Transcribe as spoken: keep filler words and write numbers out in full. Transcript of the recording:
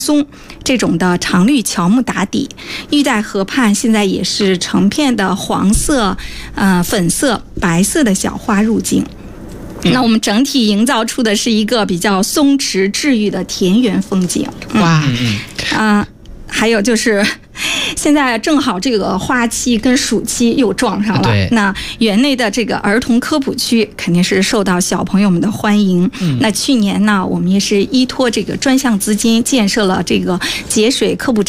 松这种的常绿乔木打底，玉带河畔现在也是成片的黄色、呃粉色、白色的小花入境。那我们整体营造出的是一个比较松弛治愈的田园风景。 哇， 啊、呃，还有就是现在正好这个花期跟暑期又撞上了，那园内的这个儿童科普区肯定是受到小朋友们的欢迎。嗯、那去年呢，我们也是依托这个专项资金建设了这个节水科普